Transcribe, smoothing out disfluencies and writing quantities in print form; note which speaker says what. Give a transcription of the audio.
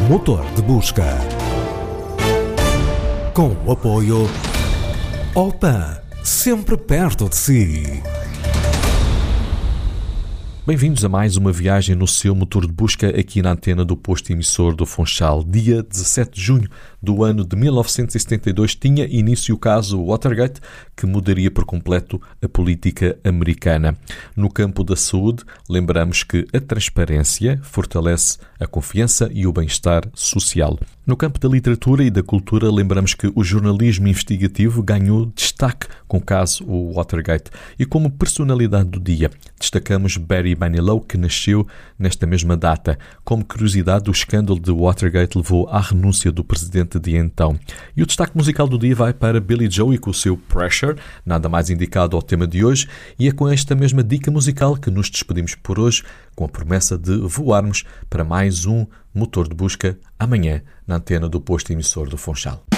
Speaker 1: Motor de busca. Com o apoio Opan, sempre perto de si.
Speaker 2: Bem-vindos a mais uma viagem no seu motor de busca aqui na antena do posto emissor do Funchal. Dia 17 de junho do ano de 1972 tinha início o caso Watergate, que mudaria por completo a política americana. No campo da saúde, lembramos que a transparência fortalece a confiança e o bem-estar social. No campo da literatura e da cultura, lembramos que o jornalismo investigativo ganhou destaque com o caso Watergate. E como personalidade do dia, destacamos Barry Manilow, que nasceu nesta mesma data. Como curiosidade, o escândalo de Watergate levou à renúncia do presidente de então. E o destaque musical do dia vai para Billy Joe e com o seu Pressure, nada mais indicado ao tema de hoje, e é com esta mesma dica musical que nos despedimos por hoje, com a promessa de voarmos para mais um motor de busca amanhã na antena do posto emissor do Funchal.